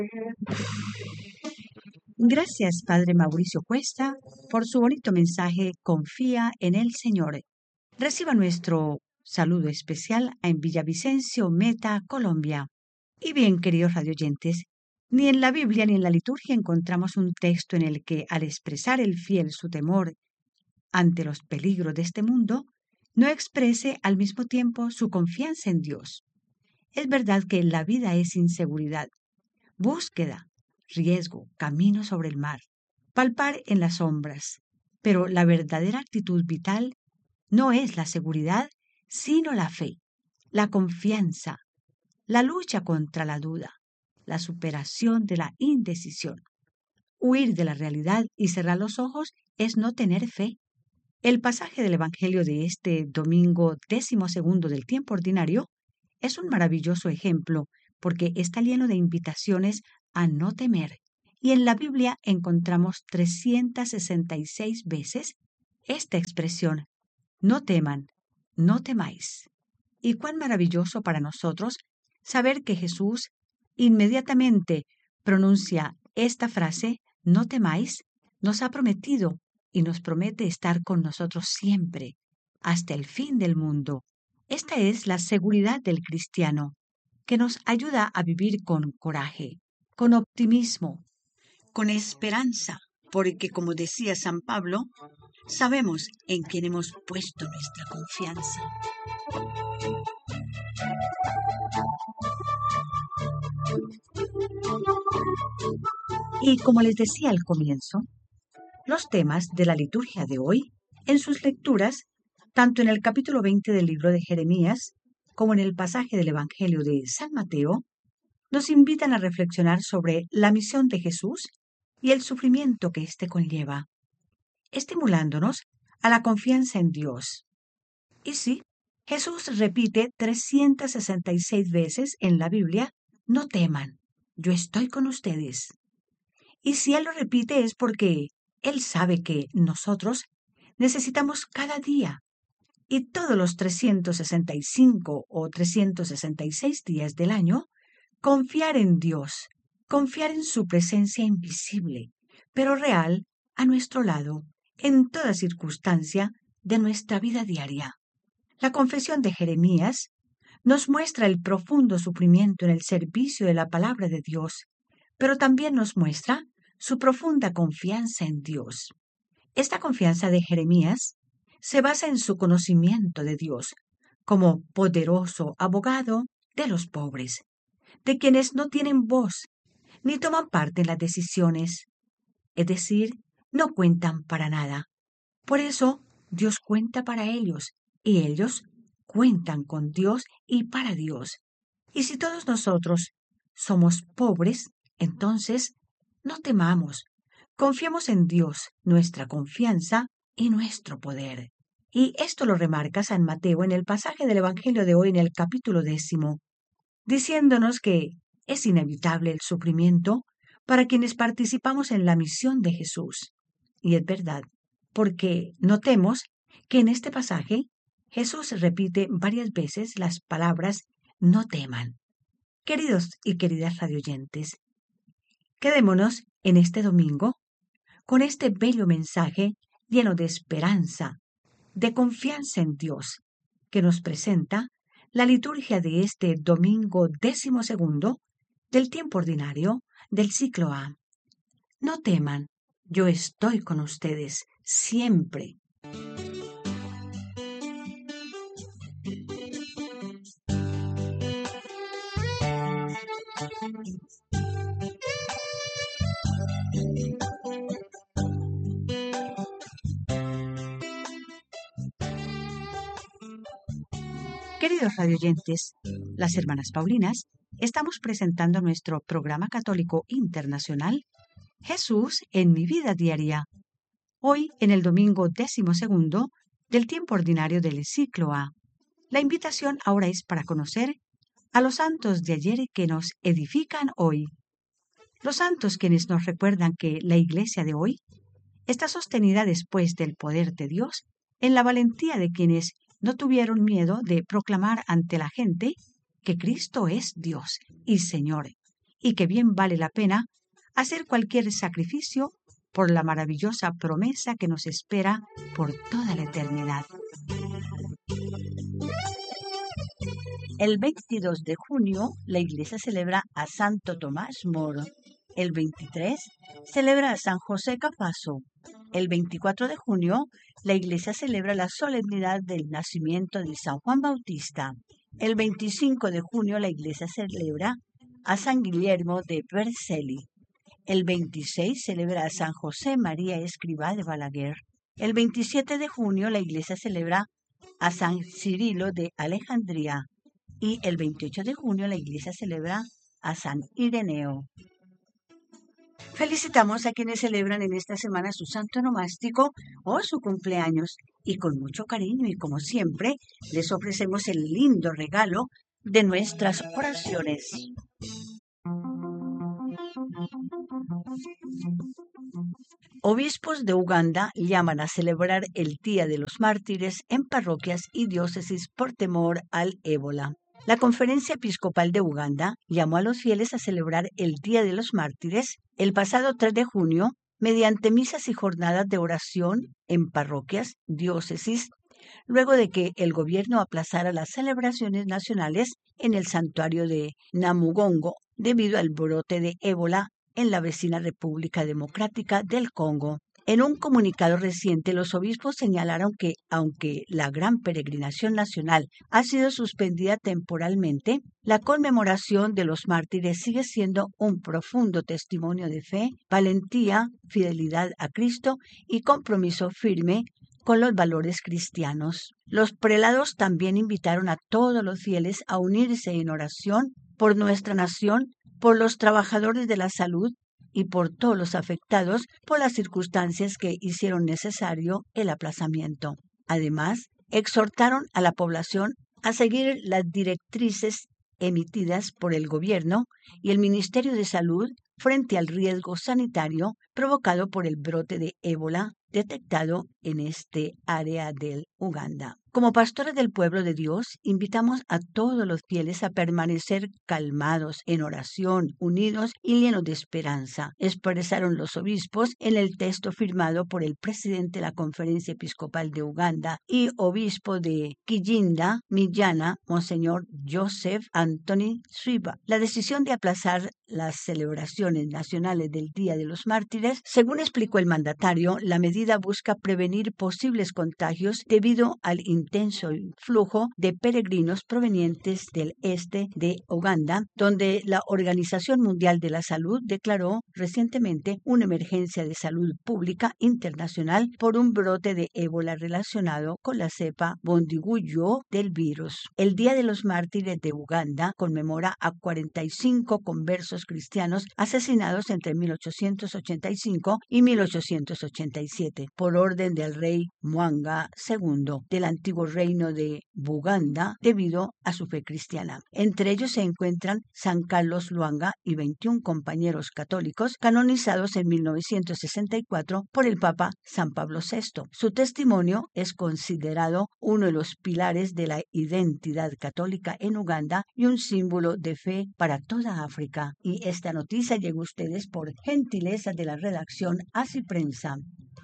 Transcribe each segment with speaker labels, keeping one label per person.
Speaker 1: Gracias, Padre Mauricio Cuesta, por su bonito mensaje Confía en el Señor. Reciba nuestro saludo especial en Villavicencio, Meta, Colombia. Y bien, queridos radioyentes, ni en la Biblia ni en la liturgia encontramos un texto en el que, al expresar el fiel su temor ante los peligros de este mundo, no exprese al mismo tiempo su confianza en Dios. Es verdad que la vida es inseguridad, búsqueda, riesgo, camino sobre el mar, palpar en las sombras, pero la verdadera actitud vital no es la seguridad, sino la fe, la confianza, la lucha contra la duda, la superación de la indecisión. Huir de la realidad y cerrar los ojos es no tener fe. El pasaje del Evangelio de este domingo 12º del tiempo ordinario es un maravilloso ejemplo porque está lleno de invitaciones a no temer. Y en la Biblia encontramos 366 veces esta expresión: no teman, no temáis. Y cuán maravilloso para nosotros saber que Jesús inmediatamente pronuncia esta frase, no temáis, nos ha prometido y nos promete estar con nosotros siempre, hasta el fin del mundo. Esta es la seguridad del cristiano, que nos ayuda a vivir con coraje, con optimismo, con esperanza, porque como decía San Pablo, sabemos en quién hemos puesto nuestra confianza. Y como les decía al comienzo, los temas de la liturgia de hoy, en sus lecturas, tanto en el capítulo 20 del libro de Jeremías, como en el pasaje del Evangelio de San Mateo, nos invitan a reflexionar sobre la misión de Jesús y el sufrimiento que éste conlleva, estimulándonos a la confianza en Dios. Y sí, Jesús repite 366 veces en la Biblia, no teman, yo estoy con ustedes. Y si Él lo repite es porque Él sabe que nosotros necesitamos cada día y todos los 365 o 366 días del año confiar en Dios, confiar en su presencia invisible, pero real, a nuestro lado, en toda circunstancia de nuestra vida diaria. La confesión de Jeremías nos muestra el profundo sufrimiento en el servicio de la palabra de Dios, pero también nos muestra su profunda confianza en Dios. Esta confianza de Jeremías se basa en su conocimiento de Dios como poderoso abogado de los pobres, de quienes no tienen voz ni toman parte en las decisiones, es decir, no cuentan para nada. Por eso, Dios cuenta para ellos y ellos cuentan con Dios y para Dios. Y si todos nosotros somos pobres, entonces no temamos, confiemos en Dios, nuestra confianza y nuestro poder. Y esto lo remarca San Mateo en el pasaje del Evangelio de hoy en el capítulo 10, diciéndonos que es inevitable el sufrimiento para quienes participamos en la misión de Jesús. Y es verdad, porque notemos que en este pasaje Jesús repite varias veces las palabras no teman. Queridos y queridas radioyentes, quedémonos en este domingo con este bello mensaje lleno de esperanza, de confianza en Dios, que nos presenta la liturgia de este domingo 12º del tiempo ordinario del ciclo A. No teman, yo estoy con ustedes siempre. Queridos radioyentes, las hermanas Paulinas, estamos presentando nuestro programa católico internacional Jesús en mi vida diaria. Hoy, en el domingo 12º del tiempo ordinario del ciclo A. La invitación ahora es para conocer a los santos de ayer que nos edifican hoy. Los santos quienes nos recuerdan que la Iglesia de hoy está sostenida después del poder de Dios en la valentía de quienes no tuvieron miedo de proclamar ante la gente que Cristo es Dios y Señor, y que bien vale la pena hacer cualquier sacrificio por la maravillosa promesa que nos espera por toda la eternidad. El 22 de junio la Iglesia celebra a Santo Tomás Moro. El 23 celebra a San José Cafaso. El 24 de junio la Iglesia celebra la solemnidad del nacimiento de San Juan Bautista. El 25 de junio la Iglesia celebra a San Guillermo de Vercelli. El 26 celebra a San José María Escrivá de Balaguer. El 27 de junio la Iglesia celebra a San Cirilo de Alejandría. Y el 28 de junio la Iglesia celebra a San Ireneo. Felicitamos a quienes celebran en esta semana su santo onomástico o su cumpleaños y con mucho cariño y como siempre les ofrecemos el lindo regalo de nuestras oraciones. Obispos de Uganda llaman a celebrar el Día de los Mártires en parroquias y diócesis por temor al ébola. La Conferencia Episcopal de Uganda llamó a los fieles a celebrar el Día de los Mártires el pasado 3 de junio mediante misas y jornadas de oración en parroquias, diócesis, luego de que el gobierno aplazara las celebraciones nacionales en el santuario de Namugongo debido al brote de ébola en la vecina República Democrática del Congo. En un comunicado reciente, los obispos señalaron que, aunque la gran peregrinación nacional ha sido suspendida temporalmente, la conmemoración de los mártires sigue siendo un profundo testimonio de fe, valentía, fidelidad a Cristo y compromiso firme con los valores cristianos. Los prelados también invitaron a todos los fieles a unirse en oración por nuestra nación, por los trabajadores de la salud y por todos los afectados por las circunstancias que hicieron necesario el aplazamiento. Además, exhortaron a la población a seguir las directrices emitidas por el gobierno y el Ministerio de Salud frente al riesgo sanitario provocado por el brote de ébola detectado en este área del Uganda. Como pastores del pueblo de Dios, invitamos a todos los fieles a permanecer calmados en oración, unidos y llenos de esperanza, expresaron los obispos en el texto firmado por el presidente de la Conferencia Episcopal de Uganda y obispo de Kijinda, Millana, Monseñor Joseph Anthony Swiba. La decisión de aplazar las celebraciones nacionales del Día de los Mártires, según explicó el mandatario, la medida busca prevenir posibles contagios debido al intenso flujo de peregrinos provenientes del este de Uganda, donde la Organización Mundial de la Salud declaró recientemente una emergencia de salud pública internacional por un brote de ébola relacionado con la cepa Bundibugyo del virus. El Día de los Mártires de Uganda conmemora a 45 conversos cristianos asesinados entre 1885 y 1887 por orden del rey Mwanga II del antiguo reino de Buganda debido a su fe cristiana. Entre ellos se encuentran San Carlos Lwanga y 21 compañeros católicos canonizados en 1964 por el Papa San Pablo VI. Su testimonio es considerado uno de los pilares de la identidad católica en Uganda y un símbolo de fe para toda África. Y esta noticia llega a ustedes por gentileza de la redacción Así Prensa.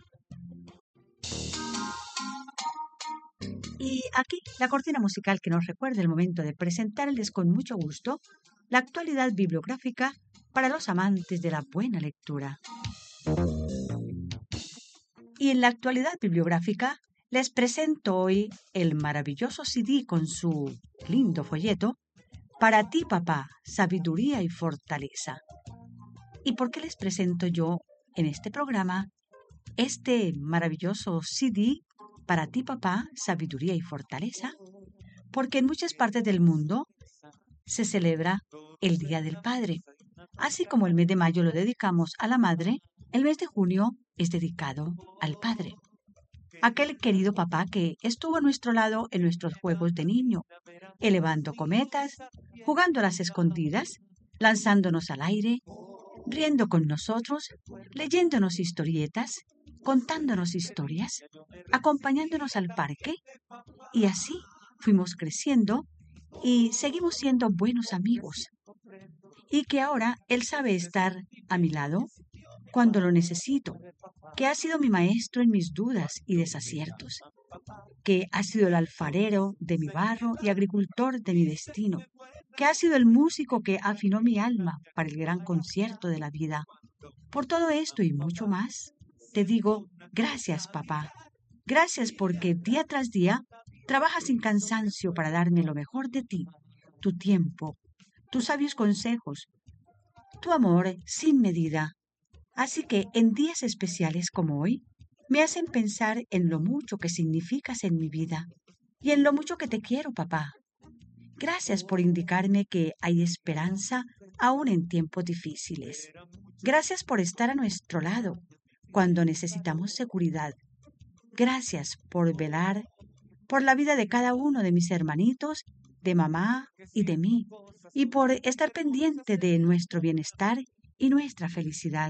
Speaker 1: Y aquí la cortina musical que nos recuerda el momento de presentarles con mucho gusto la actualidad bibliográfica para los amantes de la buena lectura. Y en la actualidad bibliográfica les presento hoy el maravilloso CD con su lindo folleto Para ti, papá, sabiduría y fortaleza. ¿Y por qué les presento yo en este programa este maravilloso CD Para ti, papá, sabiduría y fortaleza? Porque en muchas partes del mundo se celebra el Día del Padre. Así como el mes de mayo lo dedicamos a la madre, el mes de junio es dedicado al padre. Aquel querido papá que estuvo a nuestro lado en nuestros juegos de niño, elevando cometas, jugando a las escondidas, lanzándonos al aire, riendo con nosotros, leyéndonos historietas, contándonos historias, acompañándonos al parque, y así fuimos creciendo y seguimos siendo buenos amigos. y que ahora Él sabe estar a mi lado cuando lo necesito, que ha sido mi maestro en mis dudas y desaciertos, que ha sido el alfarero de mi barro y agricultor de mi destino, que ha sido el músico que afinó mi alma para el gran concierto de la vida. Por todo esto y mucho más, te digo, gracias, papá. Gracias porque día tras día trabajas sin cansancio para darme lo mejor de ti, tu tiempo, tus sabios consejos, tu amor sin medida. Así que en días especiales como hoy, me hacen pensar en lo mucho que significas en mi vida y en lo mucho que te quiero, papá. Gracias por indicarme que hay esperanza aún en tiempos difíciles. Gracias por estar a nuestro lado cuando necesitamos seguridad. Gracias por velar por la vida de cada uno de mis hermanitos, de mamá y de mí, y por estar pendiente de nuestro bienestar y nuestra felicidad.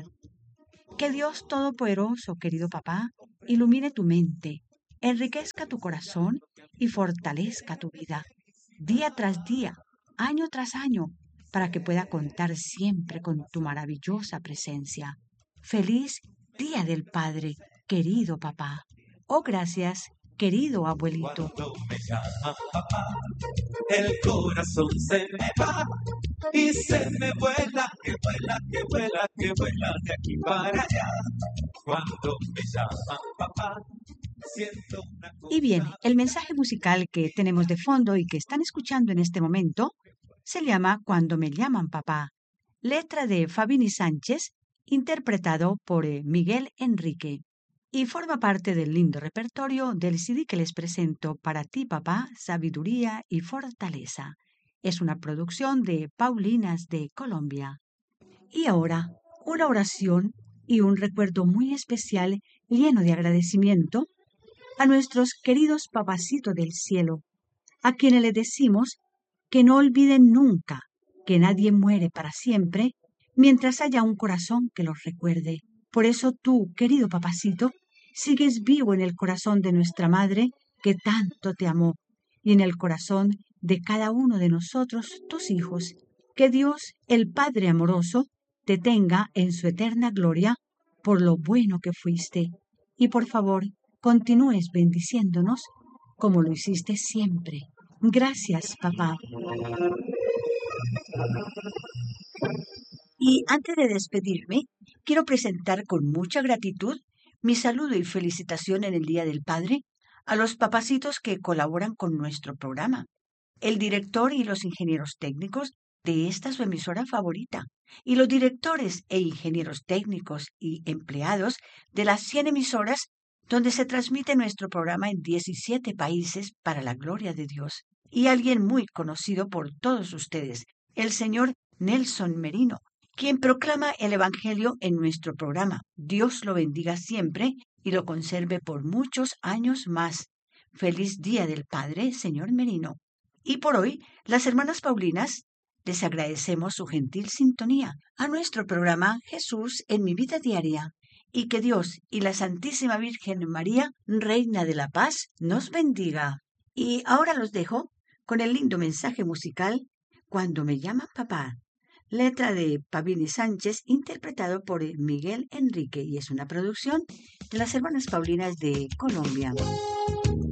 Speaker 1: Que Dios Todopoderoso, querido papá, ilumine tu mente, enriquezca tu corazón y fortalezca tu vida, día tras día, año tras año, para que pueda contar siempre con tu maravillosa presencia. Feliz Día del Padre, querido papá. Oh, gracias, querido abuelito.
Speaker 2: Cuando me llama papá, el corazón se me va y se me vuela, que vuela, que vuela, que vuela de aquí para allá. Cuando me llama papá, siento una
Speaker 1: Y bien,
Speaker 2: cosa.
Speaker 1: el mensaje musical que tenemos de fondo y que están escuchando en este momento se llama Cuando me llaman papá, letra de Fabini Sánchez, interpretado por Miguel Enrique, y forma parte del lindo repertorio del CD que les presento para ti, papá, sabiduría y fortaleza. Es una producción de Paulinas de Colombia. Y ahora, una oración y un recuerdo muy especial lleno de agradecimiento a nuestros queridos papacitos del cielo, a quienes les decimos que no olviden nunca que nadie muere para siempre mientras haya un corazón que los recuerde. Por eso tú, querido papacito, sigues vivo en el corazón de nuestra madre que tanto te amó y en el corazón de cada uno de nosotros, tus hijos. Que Dios, el Padre amoroso, te tenga en su eterna gloria por lo bueno que fuiste. Y por favor, continúes bendiciéndonos como lo hiciste siempre. Gracias, papá. Y antes de despedirme, quiero presentar con mucha gratitud mi saludo y felicitación en el Día del Padre a los papacitos que colaboran con nuestro programa, el director y los ingenieros técnicos de esta su emisora favorita, y los directores e ingenieros técnicos y empleados de las 100 emisoras donde se transmite nuestro programa en 17 países para la gloria de Dios. Y alguien muy conocido por todos ustedes, el señor Nelson Merino, quien proclama el Evangelio en nuestro programa. Dios lo bendiga siempre y lo conserve por muchos años más. Feliz Día del Padre, señor Merino. Y por hoy, las hermanas Paulinas les agradecemos su gentil sintonía a nuestro programa Jesús en mi vida diaria. Y que Dios y la Santísima Virgen María, Reina de la Paz, nos bendiga. Y ahora los dejo con el lindo mensaje musical Cuando me llaman papá, letra de Pavini Sánchez, interpretado por Miguel Enrique, y es una producción de las hermanas Paulinas de Colombia.